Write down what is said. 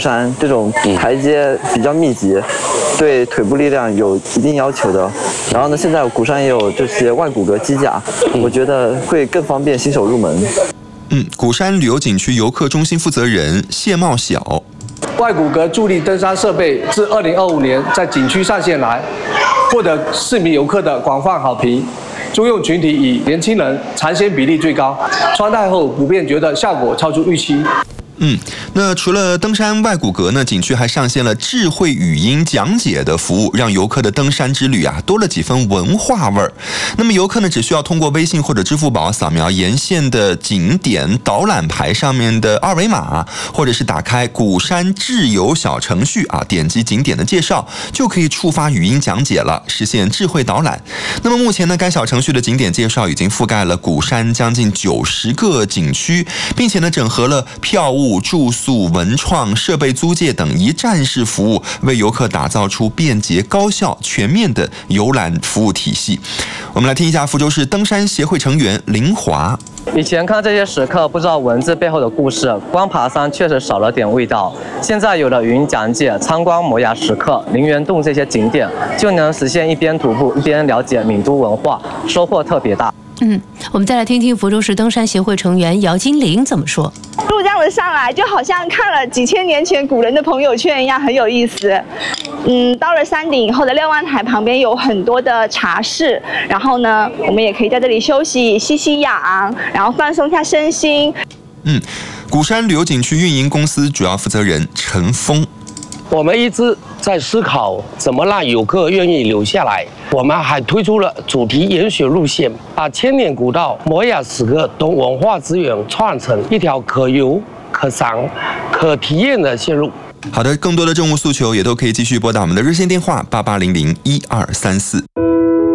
山这种台阶比较密集，对腿部力量有一定要求的。然后呢，现在鼓山也有这些外骨骼机架，我觉得会更方便新手入门。 鼓山旅游景区游客中心负责人谢茂晓。 外骨骼助力登山设备自2025年在景区上线来，获得市民游客的广泛好评。租用群体以年轻人尝鲜比例最高，穿戴后普遍觉得效果超出预期。 那除了登山外骨骼呢，景区还上线了智慧语音讲解的服务，让游客的登山之旅多了几分文化味儿。那么游客呢，只需要通过微信或者支付宝扫描沿线的景点导览牌上面的二维码，或者是打开鼓山智游小程序点击景点的介绍，就可以触发语音讲解了，实现智慧导览。那么目前呢，该小程序的景点介绍已经覆盖了鼓山将近90个景区，并且呢，整合了票务、住宿、文创、设备租借等一站式服务，为游客打造出便捷、高效、全面的游览服务体系。我们来听一下福州市登山协会成员林华。 以前看这些石刻，不知道文字背后的故事，光爬山确实少了点味道。现在有了语音讲解、参观摩崖石刻、陵园洞这些景点，就能实现一边徒步一边了解闽都文化，收获特别大。 我们再来听听福州市登山协会成员姚金玲怎么说。 路这样子上来，就好像看了几千年前古人的朋友圈一样，很有意思。到了山顶以后的瞭望台旁边有很多的茶室，然后呢，我们也可以在这里休息、吸吸氧，然后放松一下身心。 鼓山旅游景区运营公司主要负责人陈峰。 我们一直在思考怎么让游客愿意留下来。我们还推出了主题研学路线，把千年古道、摩崖石刻等文化资源串成一条可游、可赏、可体验的线路。 好的，更多的政务诉求也都可以继续拨打我们的热线电话88001234。